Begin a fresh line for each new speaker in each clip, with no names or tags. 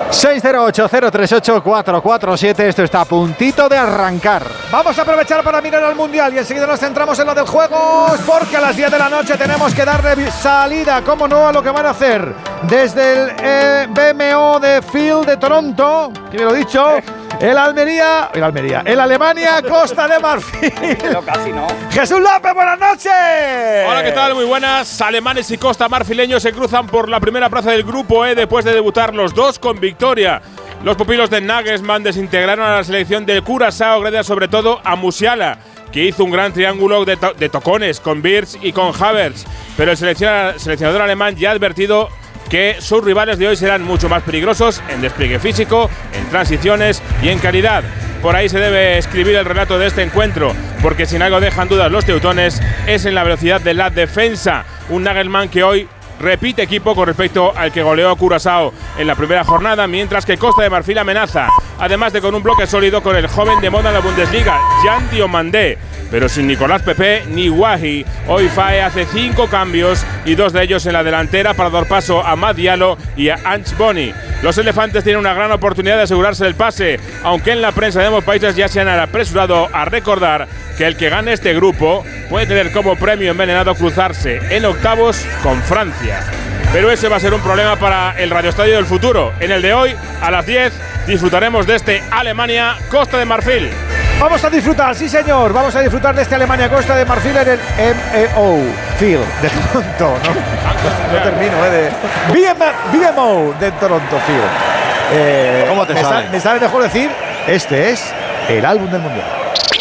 608-038-447. Esto está a puntito de arrancar.
Vamos a aprovechar para mirar al Mundial y enseguida nos centramos en lo del juego, porque a las 10 de la noche tenemos que darle salida, como no, a lo que van a hacer desde el BMO de Field de Toronto, que me lo he dicho, el Alemania, Costa de Marfil.
Pero casi no.
Jesús López, buenas noches.
Hola, ¿qué tal? Muy buenas. Alemanes y costa marfileños se cruzan por la primera plaza del grupo E después de debutar los dos con victoria. Los pupilos de Nagelsmann desintegraron a la selección del Curazao gracias sobre todo a Musiala, que hizo un gran triángulo de tocones con Wirtz y con Havertz. Pero el seleccionador alemán ya ha advertido que sus rivales de hoy serán mucho más peligrosos en despliegue físico, en transiciones y en calidad. Por ahí se debe escribir el relato de este encuentro, porque si en algo dejan dudas los teutones es en la velocidad de la defensa. Un Nagelsmann que hoy repite equipo con respecto al que goleó a Curazao en la primera jornada, mientras que Costa de Marfil amenaza, además de con un bloque sólido con el joven de moda en la Bundesliga, Jan Diomandé. Pero sin Nicolás Pepe ni Wahi, hoy FAE hace 5 cambios y 2 de ellos en la delantera para dar paso a Mad Diallo y a Ange Boni. Los elefantes tienen una gran oportunidad de asegurarse el pase, aunque en la prensa de ambos países ya se han apresurado a recordar que el que gane este grupo puede tener como premio envenenado cruzarse en octavos con Francia. Pero ese va a ser un problema para el radioestadio del futuro. En el de hoy, a las 10, disfrutaremos de este Alemania-Costa de Marfil.
Vamos a disfrutar, sí señor, vamos a disfrutar de este Alemania-Costa de Marfil en el MEO Field de Toronto, ¿no? No termino, de BMO de Toronto Field.
¿Cómo te sale?
Me sale mejor decir, este es el álbum del Mundial.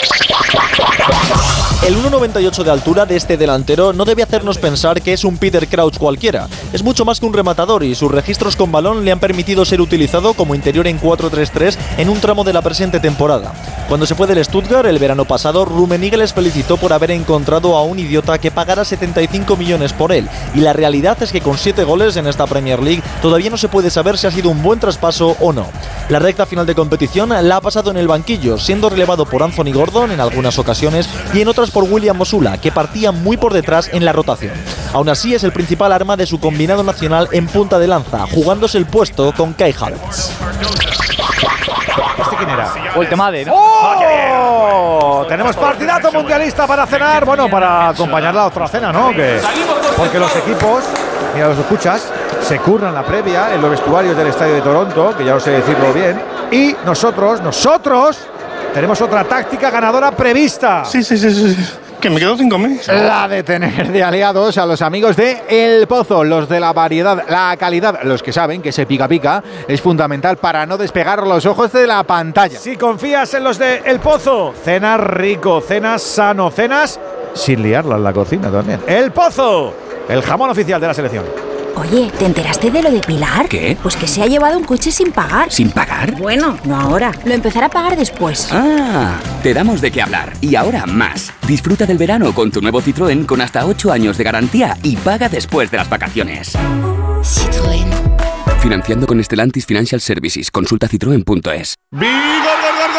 El 1,98 de altura de este delantero no debe hacernos pensar que es un Peter Crouch cualquiera. Es mucho más que un rematador y sus registros con balón le han permitido ser utilizado como interior en 4-3-3 en un tramo de la presente temporada. Cuando se fue del Stuttgart el verano pasado, Rummenigge les felicitó por haber encontrado a un idiota que pagara 75 millones por él. Y la realidad es que con 7 goles en esta Premier League todavía no se puede saber si ha sido un buen traspaso o no. La recta final de competición la ha pasado en el banquillo, siendo relevado por Anthony Gordon en algunas ocasiones y en otras por William Mosula, que partía muy por detrás en la rotación. Aún así es el principal arma de su combinado nacional en punta de lanza, jugándose el puesto con Kai Havertz.
¿Este quién era?
Ultimade, ¿no?
¡Oh! Tenemos partidazo mundialista para cenar, bueno, para acompañar la otra cena, ¿no? Porque los equipos, mira, los escuchas, se curran la previa en los vestuarios del estadio de Toronto, que ya no sé decirlo bien, y nosotros tenemos otra táctica ganadora prevista.
Sí. Que me quedo 5 meses.
La de tener de aliados a los amigos de El Pozo, los de la variedad, la calidad, los que saben que ese pica es fundamental para no despegar los ojos de la pantalla.
Si confías en los de El Pozo, cenas rico, cenas sano, cenas sin liarla en la cocina también. El Pozo, el jamón oficial de la selección.
Oye, ¿te enteraste de lo de Pilar?
¿Qué?
Pues que se ha llevado un coche sin pagar.
¿Sin pagar?
Bueno, no ahora. Lo empezará a pagar después.
Ah, te damos de qué hablar. Y ahora más. Disfruta del verano con tu nuevo Citroën con hasta 8 años de garantía y paga después de las vacaciones.
Citroën.
Financiando con Stellantis Financial Services. Consulta citroen.es.
¡Vigor!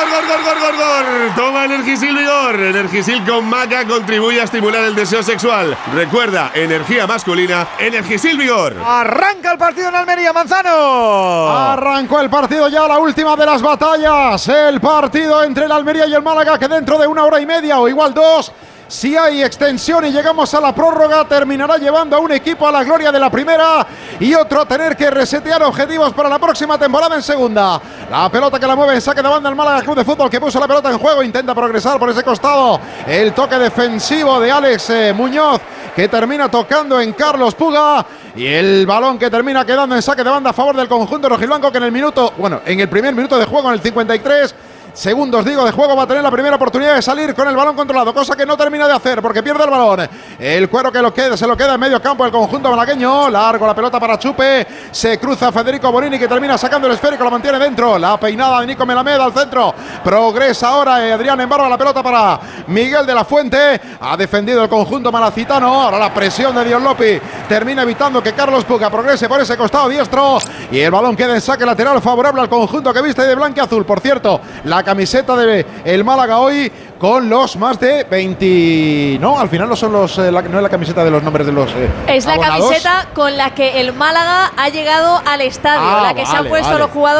Toma Energisil Vigor. Energisil con maca contribuye a estimular el deseo sexual. Recuerda, energía masculina, Energisil Vigor.
Arranca el partido en Almería, Manzano.
Arrancó el partido ya, la última de las batallas. El partido entre el Almería y el Málaga, que dentro de 1 hora y media o igual 2, si hay extensión y llegamos a la prórroga, terminará llevando a un equipo a la gloria de la primera y otro a tener que resetear objetivos para la próxima temporada en segunda. La pelota que la mueve en saque de banda el Málaga Club de Fútbol, que puso la pelota en juego, intenta progresar por ese costado. El toque defensivo de Alex Muñoz, que termina tocando en Carlos Puga, y el balón que termina quedando en saque de banda a favor del conjunto rojiblanco, que en el primer minuto de juego, en el 53 segundos de juego, va a tener la primera oportunidad de salir con el balón controlado, cosa que no termina de hacer porque pierde el balón. El cuero que se lo queda en medio campo el conjunto malagueño. Largo la pelota para Chupe, se cruza Federico Bonini, que termina sacando el esférico, lo mantiene dentro. La peinada de Nico Melamed al centro, progresa ahora Adrián Embarba, la pelota para Miguel de la Fuente. Ha defendido el conjunto malacitano. Ahora la presión de Dion Lopi termina evitando que Carlos Puga progrese por ese costado diestro, y el balón queda en saque lateral favorable al conjunto que viste de blanco y azul. Por cierto, la camiseta de el Málaga hoy con los más de 20. No, al final no son los. No es la camiseta de los nombres de los.
Es la
abonados.
camiseta con la que el Málaga ha llegado al estadio, la que se han puesto los jugadores.